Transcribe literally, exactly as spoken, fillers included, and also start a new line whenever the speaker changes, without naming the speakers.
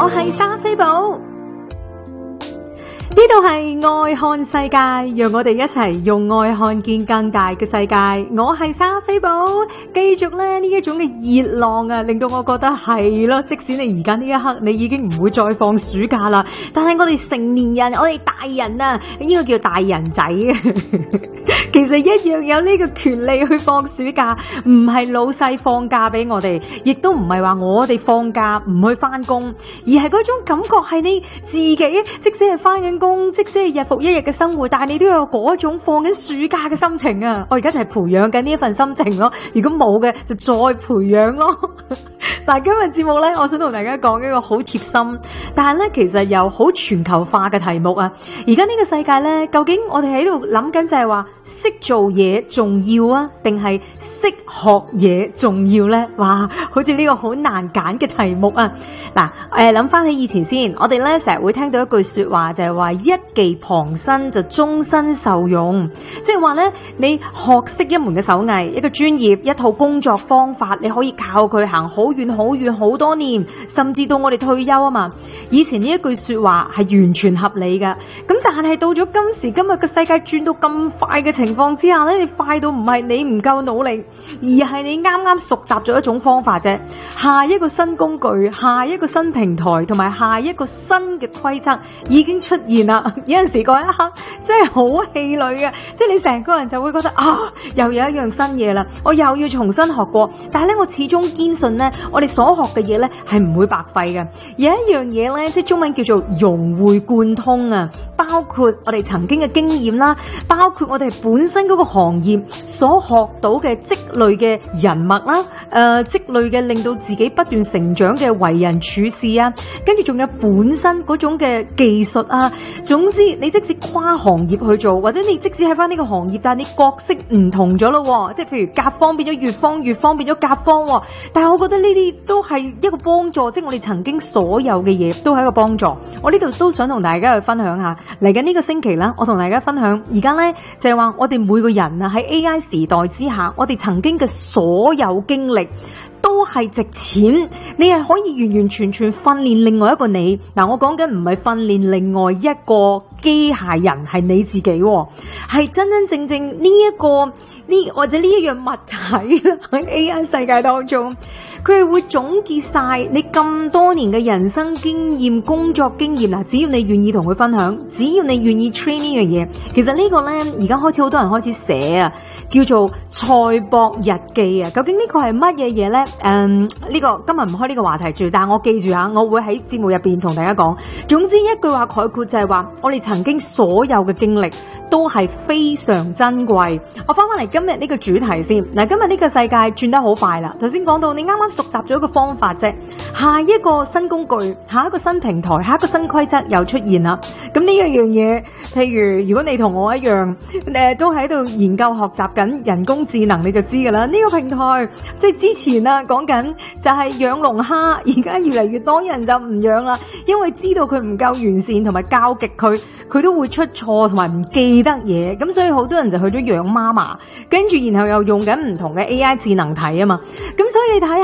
我係莎菲寶。呢度係愛看世界，讓我哋一齊用愛看見更大嘅世界。我係莎菲寶，繼續咧呢一種嘅熱浪啊，令到我覺得係咯。即使你而家呢一刻你已經唔會再放暑假啦，但係我哋成年人，我哋大人啊，呢個叫大人仔啊，其實一樣有呢個權利去放暑假，唔係老細放假俾我哋，亦都唔係話我哋放假唔去翻工，而係嗰種感覺係你自己，即使係翻緊工。即使係日復一日嘅生活，但係你都有嗰種放緊暑假嘅心情啊！我而家就係培養緊呢一份心情咯。如果冇嘅，就再培養咯。嗱，今日節目咧，我想同大家講一個好貼心，但係咧其實又好全球化嘅題目啊！而家呢個世界咧，究竟我哋喺度諗緊就係話識做嘢重要啊，定係識學嘢重要咧？哇，好似呢個好難揀嘅題目啊！嗱，誒諗翻起以前先，我哋咧成日會聽到一句說話，就係話一技傍身就終身受用，即係話咧，你學識一門嘅手藝，一個專業，一套工作方法，你可以靠佢行好遠好遠好多年，甚至到我哋退休啊嘛。以前呢一句說話係完全合理㗎，咁但係到咗今時今日嘅世界轉到咁快嘅情況之下咧，你快到唔係你唔夠努力，而係你啱啱熟習咗一種方法啫。下一個新工具，下一個新平台，同埋下一個新嘅規則已經出現啦。有陣時嗰一刻真係好氣餒嘅，即係你成個人就會覺得啊，又有一樣新嘢啦，我又要重新學過。但係咧，我始終堅信咧，我哋所學嘅嘢咧係唔會白費嘅。有一樣嘢咧，即係中文叫做融會貫通啊，包括我哋曾經嘅經驗啦，包括我哋本身嗰個行業所學到嘅積累嘅人脈啦，誒、呃、積累嘅令到自己不斷成長嘅為人處事啊，跟住仲有本身嗰種嘅技術啊。總之，你即使跨行業去做，或者你即使喺翻呢個行業，但係你角色唔同咗咯，即係譬如甲方變咗乙方，乙方變咗甲方，但係我覺得呢啲都係一個幫助，即係我哋曾經所有嘅嘢都係一個幫助。我呢度都想同大家去分享下，嚟緊呢個星期啦，我同大家分享而家呢就係話我哋每個人啊喺 A I 時代之下，我哋曾經嘅所有經歷都係值錢，你係可以完完全全訓練另外一個你。嗱，我講緊唔係訓練另外一個機械人，係你自己，係真真正正呢一個呢或者呢一樣物體啦，喺 A I 世界當中，佢係會總結晒你咁多年嘅人生經驗、工作經驗。嗱，只要你願意同佢分享，只要你願意 train 呢樣嘢，其實呢個呢，而家開始好多人開始寫啊，叫做賽博日記啊。究竟呢個係乜嘢嘢呢？誒、嗯，呢、這個今日唔開呢個話題住，但係我記住下，我會喺節目入邊同大家講。總之一句話概括就係話，我哋曾經所有嘅經歷都係非常珍貴。我翻翻嚟今日呢個主題先。嗱，今日呢個世界轉得好快啦。頭先講到你啱啱熟習咗一個方法啫，下一個新工具，下一個新平台，下一個新規則又出現啦。咁呢一樣嘢，譬如如果你同我一樣，誒都喺度研究學習緊人工智能，你就知噶啦。呢個平台即係之前啊講緊就係養龍蝦，而家越嚟越多人就唔養啦，因為知道佢唔夠完善，同埋教極佢，佢都會出錯同埋唔記得嘢。咁所以好多人就去咗養媽媽，跟住然後又用緊唔同嘅 A I 智能體啊嘛。咁所以你睇